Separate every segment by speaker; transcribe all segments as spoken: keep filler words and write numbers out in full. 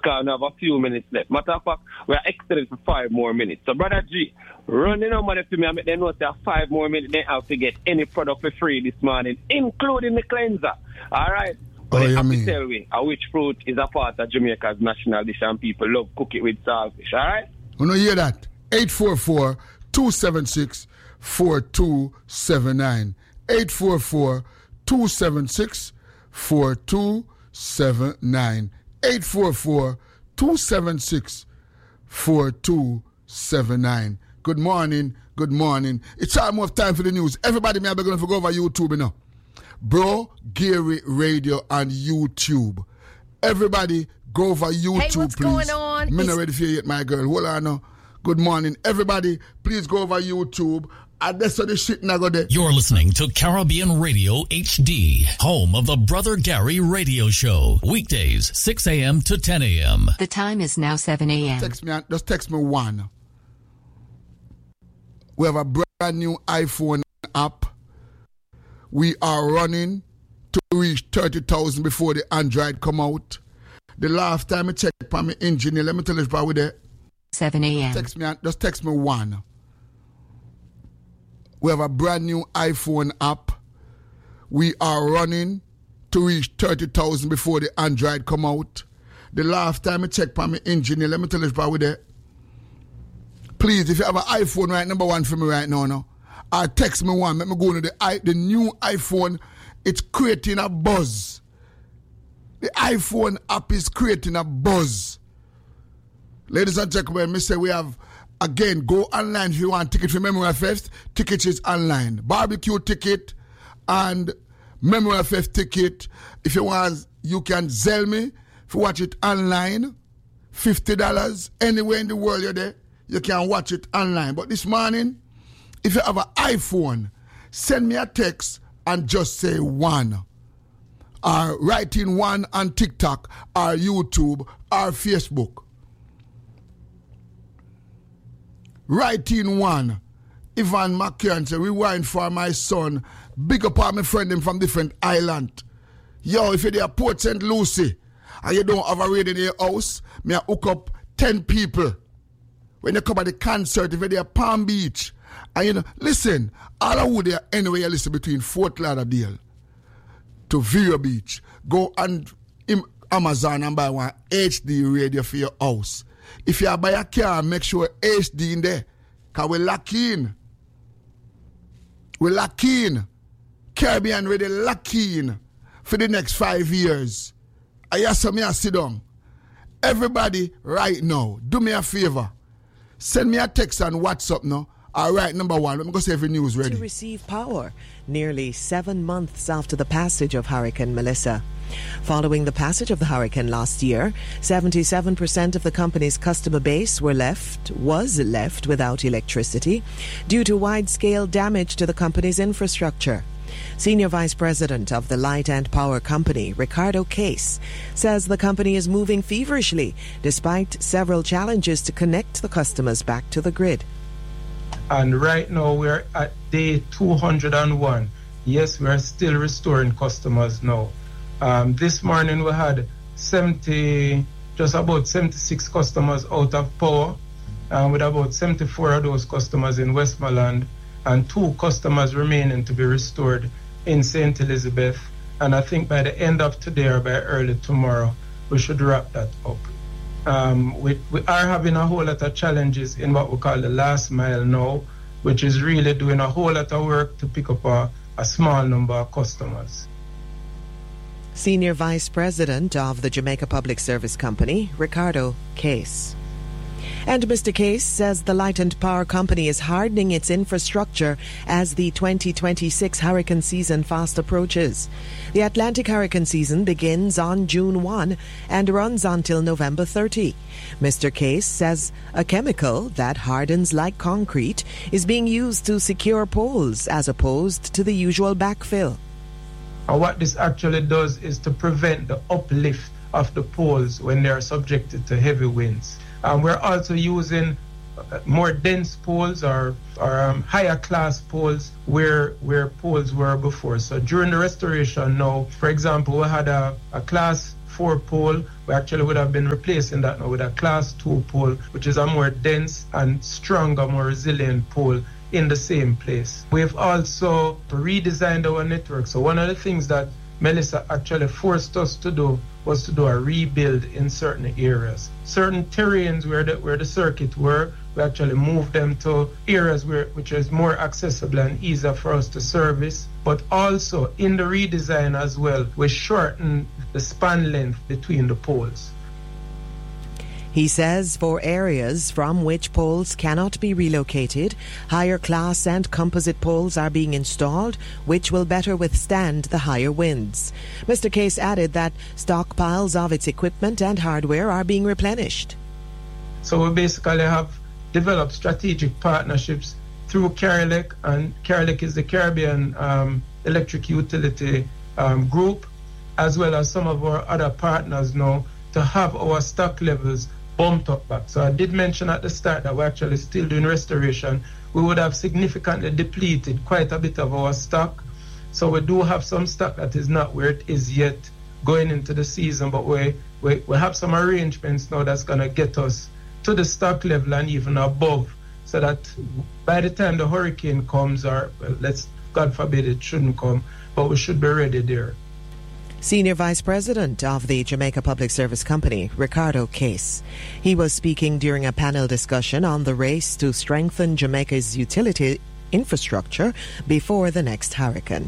Speaker 1: because we have a few minutes left. Matter of fact, we are extended for five more minutes. So, Brother G, run the number for me and make them know that five more minutes they have to get any product for free this morning, including the cleanser. All right? But
Speaker 2: oh,
Speaker 1: they have
Speaker 2: mean.
Speaker 1: to tell me, a witch fruit is a part of Jamaica's national dish and people love cook it with saltfish. All right?
Speaker 2: You know, hear that? eight four four, two seven six, four two seven nine. eight four four, two seven six, four two seven nine. eight four four, two seven six, four two seven nine. Good morning, good morning. It's almost time for the news. Everybody may be going to go over YouTube, you know. Bro, Gary Radio and YouTube. Everybody go over YouTube,
Speaker 3: hey, what's
Speaker 2: please.
Speaker 3: Going on?
Speaker 2: I'm not ready for you yet, my girl. Hold on now. Good morning. Everybody, please go over YouTube. And that's what the shit now go there.
Speaker 4: You're listening to Caribbean Radio H D, home of the Brother Gary Radio Show. Weekdays, six a.m. to ten a.m.
Speaker 5: The time is now seven a.m.
Speaker 2: Text me, just text me one. We have a brand new iPhone app. We are running to reach thirty thousand before the Android come out. The last time I checked on my engineer, let me tell you about there.
Speaker 5: seven a.m.
Speaker 2: Text me, just text me one. We have a brand new iPhone app. We are running to reach thirty thousand before the Android come out. The last time I checked on my engineer, let me tell you about there. Please, if you have an iPhone right, number one for me right now, no, or text me one, let me go to the i the new iPhone. It's creating a buzz. The iPhone app is creating a buzz. Ladies and gentlemen, me say we have, again, go online if you want ticket for Memory Fest. Ticket is online. Barbecue ticket and Memory Fest ticket. If you want, you can sell me. If you watch it online, fifty dollars. Anywhere in the world you're there, you can watch it online. But this morning, if you have an iPhone, send me a text and just say one. Or write in one on TikTok, or YouTube, or Facebook. Write in one. Ivan McKeon say, rewind for my son. Big up on my friend him from different island. Yo, if you're there at Port Saint Lucie and you don't have a radio in your house, me I hook up ten people. When you come at the concert, if you're there at Palm Beach, and you know, listen, all I would there anyway you listen between Fort Lauderdale to Vero Beach. Go on Amazon and buy one H D radio for your house. If you buy a car, make sure H D in there. Because we lock in. We lock in. Caribbean ready lock in for the next five years. I hear some here sit down. Everybody right now, do me a favor. Send me a text on WhatsApp now. All right, number one, let me go see if the news ready.
Speaker 6: To receive power nearly seven months after the passage of Hurricane Melissa. Following the passage of the hurricane last year, seventy-seven percent of the company's customer base were left, was left without electricity due to wide-scale damage to the company's infrastructure. Senior Vice President of the Light and Power Company, Ricardo Case, says the company is moving feverishly despite several challenges to connect the customers back to the grid.
Speaker 7: And right now we're at day two hundred one. Yes, we are still restoring customers now. Um, this morning we had seventy, just about seventy-six customers out of power, uh, with about seventy-four of those customers in Westmoreland and two customers remaining to be restored in Saint Elizabeth. And I think by the end of today or by early tomorrow, we should wrap that up. Um, we, we are having a whole lot of challenges in what we call the last mile now, which is really doing a whole lot of work to pick up a, a small number of customers.
Speaker 6: Senior Vice President of the Jamaica Public Service Company, Ricardo Case. And Mister Case says the Light and Power Company is hardening its infrastructure as the twenty twenty-six hurricane season fast approaches. The Atlantic hurricane season begins on June first and runs until November thirtieth. Mister Case says a chemical that hardens like concrete is being used to secure poles as opposed to the usual backfill.
Speaker 7: And what this actually does is to prevent the uplift of the poles when they are subjected to heavy winds. And we're also using more dense poles or, or um, higher class poles where where poles were before. So during the restoration now, for example, we had a, a class four pole. We actually would have been replacing that now with a class two pole, which is a more dense and stronger, more resilient pole in the same place. We've also redesigned our network. So one of the things that Melissa actually forced us to do was to do a rebuild in certain areas. Certain terrains where the, where the circuit were, we actually moved them to areas where which is more accessible and easier for us to service. But also in the redesign as well, we shortened the span length between the poles.
Speaker 6: He says for areas from which poles cannot be relocated, higher class and composite poles are being installed, which will better withstand the higher winds. Mister Case added that stockpiles of its equipment and hardware are being replenished.
Speaker 7: So we basically have developed strategic partnerships through Carelec, and Carelec is the Caribbean um, Electric Utility um, Group, as well as some of our other partners now, to have our stock levels bumped up back. So I did mention at the start that we're actually still doing restoration. We would have significantly depleted quite a bit of our stock. So we do have some stock that is not where it is yet going into the season, but we, we, we have some arrangements now that's going to get us to the stock level and even above, so that by the time the hurricane comes, or well, let's, God forbid it shouldn't come, but we should be ready there.
Speaker 6: Senior Vice President of the Jamaica Public Service Company, Ricardo Case. He was speaking during a panel discussion on the race to strengthen Jamaica's utility infrastructure before the next hurricane.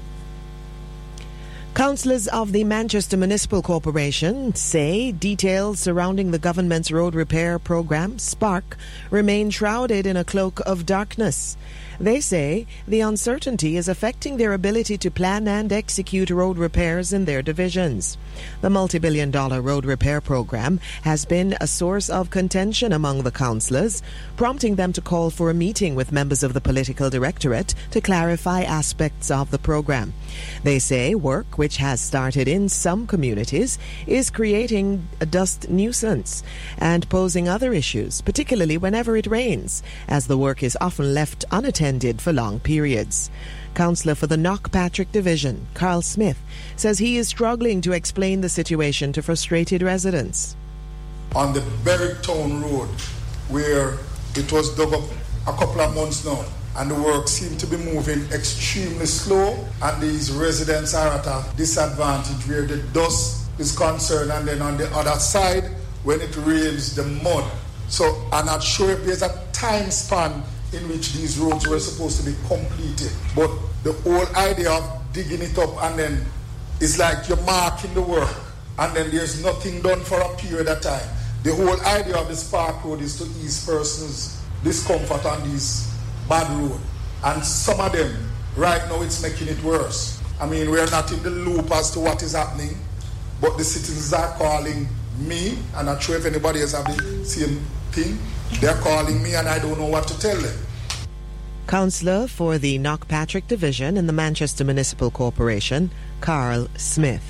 Speaker 6: Councillors of the Manchester Municipal Corporation say details surrounding the government's road repair program, Spark, remain shrouded in a cloak of darkness. They say the uncertainty is affecting their ability to plan and execute road repairs in their divisions. The multi-billion dollar road repair program has been a source of contention among the councillors, prompting them to call for a meeting with members of the political directorate to clarify aspects of the program. They say work, which has started in some communities, is creating a dust nuisance and posing other issues, particularly whenever it rains, as the work is often left unattended for long periods. Councillor for the Knockpatrick Division, Carl Smith, says he is struggling to explain the situation to frustrated residents.
Speaker 2: On the Berwicktown Road, where it was dug up a couple of months now, and the work seemed to be moving extremely slow, and these residents are at a disadvantage where the dust is concerned, and then on the other side, when it rains, the mud. So I'm not sure if there's a time span in which these roads were supposed to be completed. But the whole idea of digging it up and then it's like you're marking the work and then there's nothing done for a period of time. The whole idea of the Spark Road is to ease persons' discomfort on these bad roads. And some of them, right now, it's making it worse. I mean, we're not in the loop as to what is happening, but the citizens are calling me, and I'm not sure if anybody else have the same thing. They're calling me and I don't know what to tell them.
Speaker 6: Councillor for the Knockpatrick Division in the Manchester Municipal Corporation, Carl Smith.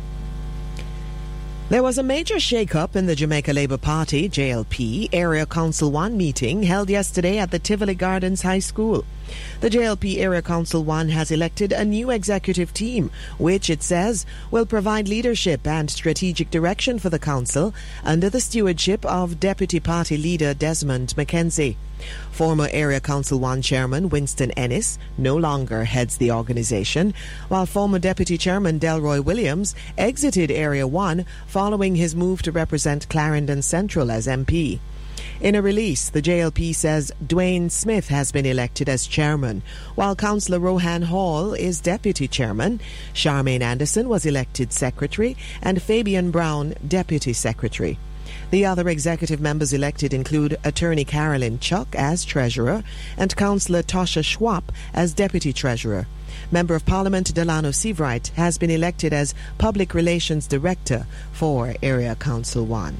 Speaker 6: There was a major shake-up in the Jamaica Labour Party, J L P, Area Council one meeting held yesterday at the Tivoli Gardens High School. The J L P Area Council one has elected a new executive team, which it says will provide leadership and strategic direction for the council under the stewardship of Deputy Party Leader Desmond McKenzie. Former Area Council one Chairman Winston Ennis no longer heads the organisation, while former Deputy Chairman Delroy Williams exited Area one following his move to represent Clarendon Central as M P. In a release, the J L P says Dwayne Smith has been elected as chairman, while Councillor Rohan Hall is deputy chairman. Charmaine Anderson was elected secretary and Fabian Brown deputy secretary. The other executive members elected include Attorney Carolyn Chuck as treasurer and Councillor Tosha Schwab as deputy treasurer. Member of Parliament Delano Seavright has been elected as public relations director for Area Council one.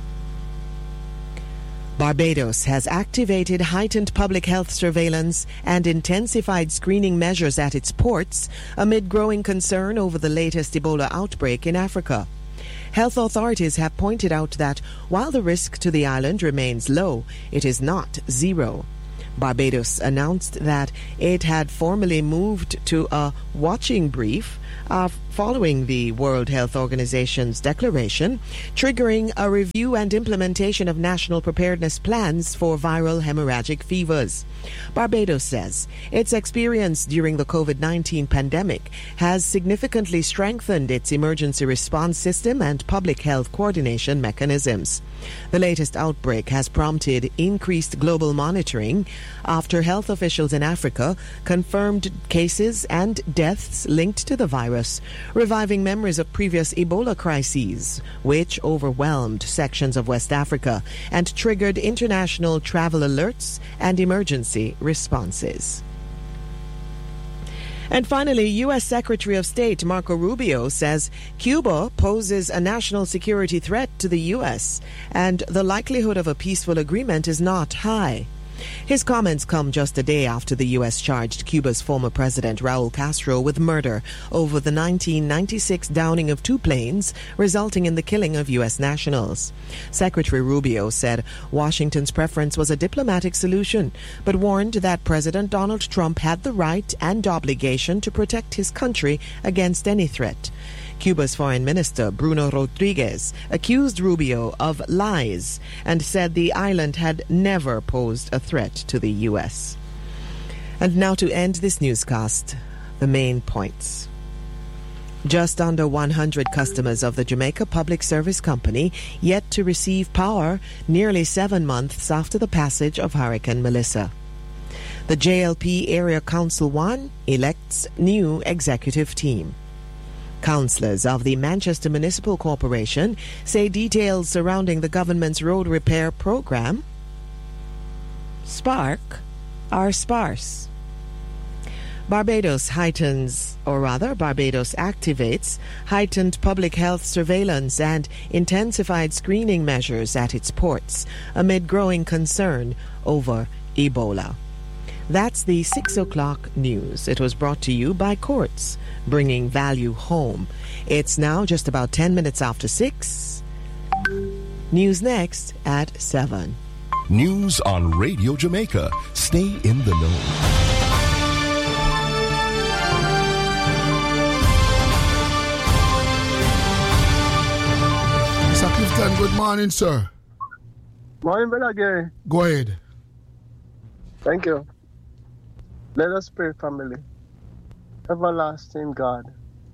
Speaker 6: Barbados has activated heightened public health surveillance and intensified screening measures at its ports amid growing concern over the latest Ebola outbreak in Africa. Health authorities have pointed out that while the risk to the island remains low, it is not zero. Barbados announced that it had formally moved to a watching brief uh, following the World Health Organization's declaration triggering a review and implementation of national preparedness plans for viral hemorrhagic fevers. Barbados says its experience during the COVID nineteen pandemic has significantly strengthened its emergency response system and public health coordination mechanisms. The latest outbreak has prompted increased global monitoring after health officials in Africa confirmed cases and deaths linked to the virus, reviving memories of previous Ebola crises, which overwhelmed sections of West Africa and triggered international travel alerts and emergency responses. And finally, U S Secretary of State Marco Rubio says Cuba poses a national security threat to the U S and the likelihood of a peaceful agreement is not high. His comments come just a day after the U S charged Cuba's former president Raul Castro with murder over the nineteen ninety-six downing of two planes, resulting in the killing of U S nationals. Secretary Rubio said Washington's preference was a diplomatic solution, but warned that President Donald Trump had the right and obligation to protect his country against any threat. Cuba's Foreign Minister Bruno Rodriguez accused Rubio of lies and said the island had never posed a threat to the U S. And now to end this newscast, the main points. Just under one hundred customers of the Jamaica Public Service Company yet to receive power nearly seven months after the passage of Hurricane Melissa. The J L P Area Council one elects new executive team. Councillors of the Manchester Municipal Corporation say details surrounding the government's road repair program, Spark, are sparse. Barbados heightens, or rather, Barbados activates heightened public health surveillance and intensified screening measures at its ports amid growing concern over Ebola. That's the six o'clock news. It was brought to you by Courts, bringing value home. It's now just about ten minutes after six. News next at seven.
Speaker 3: News on Radio Jamaica. Stay in the know.
Speaker 2: Mister Clifton, good morning, sir.
Speaker 8: Morning, Brother Gary.
Speaker 2: Go ahead.
Speaker 8: Thank you. Let us pray, family. Everlasting God,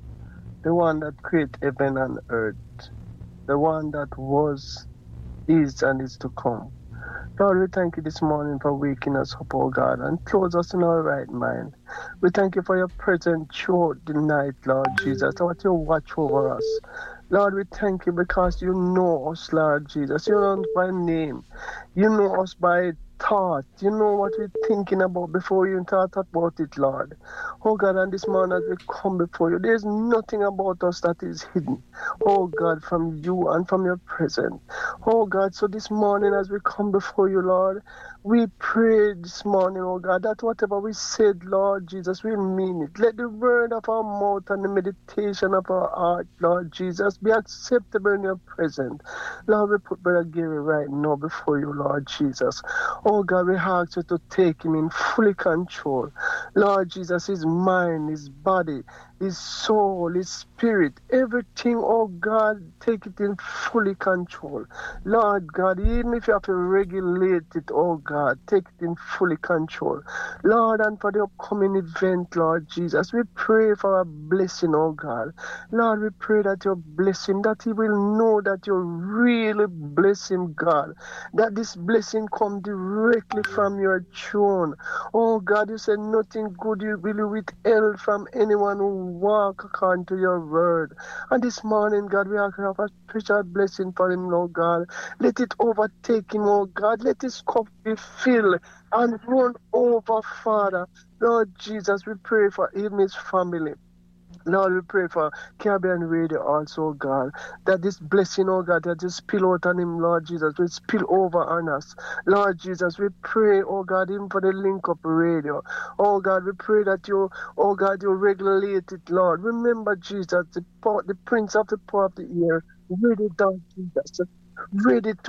Speaker 8: the one that created heaven and earth, the one that was, is, and is to come. Lord, we thank you this morning for waking us up, oh God, and close us in our right mind. We thank you for your presence throughout the night, Lord Jesus, that you watch over us. Lord, we thank you because you know us, Lord Jesus. You know us by name. You know us by thought. You know what we're thinking about before you thought about it, Lord. Oh God, and this morning as we come before you, there's nothing about us that is hidden. Oh God, from you and from your presence. Oh God, so this morning as we come before you, Lord, we pray this morning, oh God, that whatever we said, Lord Jesus, we mean it. Let the word of our mouth and the meditation of our heart, Lord Jesus, be acceptable in your presence. Lord, we put Brother Gary right now before you, Lord Jesus. Oh God, we ask you to take him in fully control. Lord Jesus, his mind, his body, his soul, his spirit, everything, oh God, take it in fully control. Lord God, even if you have to regulate it, oh God, take it in fully control. Lord, and for the upcoming event, Lord Jesus, we pray for a blessing, oh God. Lord, we pray that you bless him, that he will know that you really bless him, God, that this blessing comes directly from your throne. Oh God, you said nothing good you will withhold from anyone who walk according to your word. And this morning, God, we ask for a special blessing for him, Lord God. Let it overtake him, oh God. Let his cup be filled and run over, Father. Lord Jesus, we pray for him and his family. Lord, we pray for Caribbean Radio also, God, that this blessing, oh God, that just spill out on him, Lord Jesus, will spill over on us. Lord Jesus, we pray, oh God, even for the Link Up Radio. Oh God, we pray that you, oh God, you regulate it, Lord. Remember, Jesus, the, the Prince of the Power of the Air, ready down, Jesus, ready to to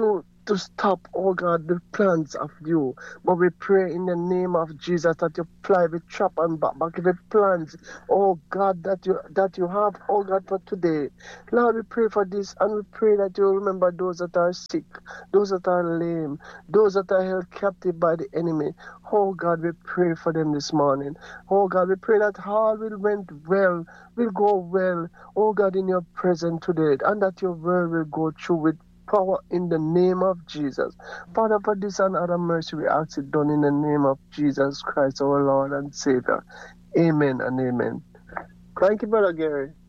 Speaker 8: to stop, oh God, the plans of you. But we pray in the name of Jesus that you fly with trap and back, back the plans, oh God, that you that you have, oh God, for today. Lord, we pray for this, and we pray that you remember those that are sick, those that are lame, those that are held captive by the enemy. Oh God, we pray for them this morning. Oh God, we pray that all will went well, will go well, oh God, in your presence today, and that your word will go through with power in the name of Jesus. Father, for this and other mercy, we ask it done in the name of Jesus Christ, our Lord and Savior. Amen and amen. Thank you, Brother Gary.